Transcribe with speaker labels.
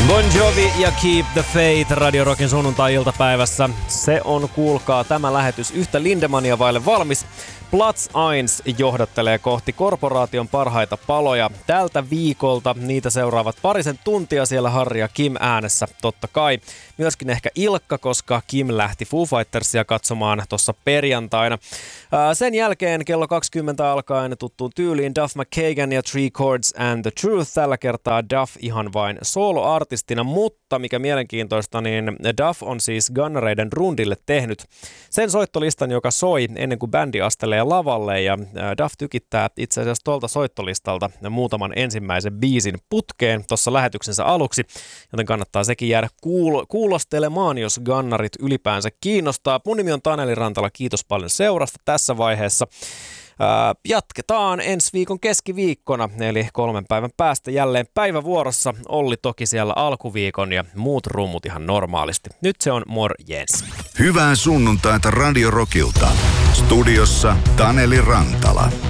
Speaker 1: Bon Jovi ja Keep the Faith Radio Rockin sunnuntai-iltapäivässä. Se on, kuulkaa, tämä lähetys yhtä Lindemania vaille valmis. Platz 1 johdattelee kohti korporaation parhaita paloja. Tältä viikolta niitä seuraavat parisen tuntia siellä Harri ja Kim äänessä, totta kai. Myöskin ehkä Ilkka, koska Kim lähti Foo Fightersia katsomaan tuossa perjantaina. Sen jälkeen kello 20 alkaen tuttuun tyyliin Duff McKagan ja Three Chords and the Truth. Tällä kertaa Duff ihan vain soloartistina, mutta mikä mielenkiintoista, niin Duff on siis Gunnareiden rundille tehnyt sen soittolistan, joka soi ennen kuin bändi astelee lavalle, ja Duff tykittää itse asiassa tuolta soittolistalta muutaman ensimmäisen biisin putkeen tuossa lähetyksensä aluksi, joten kannattaa sekin jäädä kuulostelemaan, jos Gunnarit ylipäänsä kiinnostaa. Mun nimi on Taneli Rantala, kiitos paljon seurasta tässä vaiheessa. Jatketaan ensi viikon keskiviikkona, eli 3 päivän päästä jälleen päivävuorossa. Olli toki siellä alkuviikon ja muut rummut ihan normaalisti. Nyt se on morjens.
Speaker 2: Hyvää sunnuntaita Radio Rockilta. Studiossa Taneli Rantala.